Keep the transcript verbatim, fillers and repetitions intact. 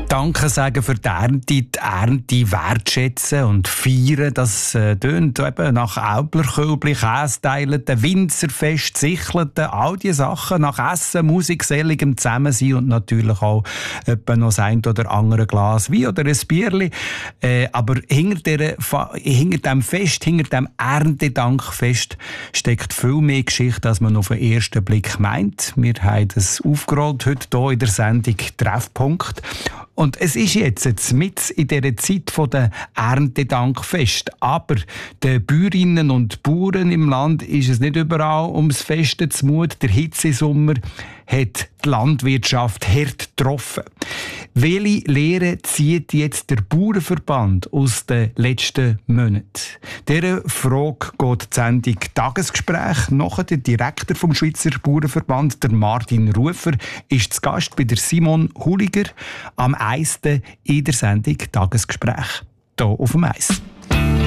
Danke sagen für die Ernte, die Ernte wertschätzen und feiern. Das äh, tönt eben nach Aublerkölbli, Kästeilen, Winzerfest, Sichelten, all diese Sachen, nach Essen, Musik, seligem Zusammensein und natürlich auch etwa noch das ein oder andere Glas Wein oder ein Bierli. Äh, aber hinter, der, hinter dem Fest, hinter dem Erntedankfest steckt viel mehr Geschichte, als man auf den ersten Blick meint. Wir haben das aufgerollt heute hier in der Sendung Treffpunkt. Und es ist jetzt, jetzt mit in dieser Zeit der Erntedankfest. Aber den Bäuerinnen und Bauern im Land ist es nicht überall ums Feste zumut. Der Hitzesommer hat die Landwirtschaft hart getroffen. Welche Lehre zieht jetzt der Bauernverband aus den letzten Monaten? Dieser Frage geht die Sendung Tagesgespräch. Nachher der Direktor vom Schweizer Bauernverband, der Martin Rufer, ist zu Gast bei der Simon Huliger am Eisten in der Sendung Tagesgespräch. Hier auf dem Eis.